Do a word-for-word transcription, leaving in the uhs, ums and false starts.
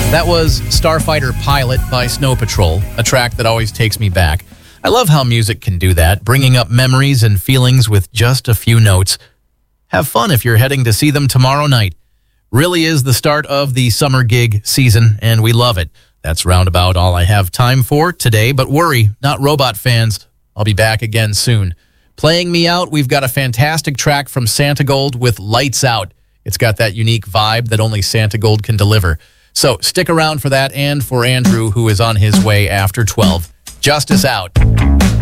That was Starfighter Pilot by Snow Patrol, a track that always takes me back. I love how music can do that, bringing up memories and feelings with just a few notes. Have fun if you're heading to see them tomorrow night. Really is the start of the summer gig season, and we love it. That's roundabout all I have time for today, but worry, not robot fans. I'll be back again soon. Playing me out, we've got a fantastic track from Santigold with Lights Out. It's got that unique vibe that only Santigold can deliver. So stick around for that and for Andrew, who is on his way after twelve. Justice out.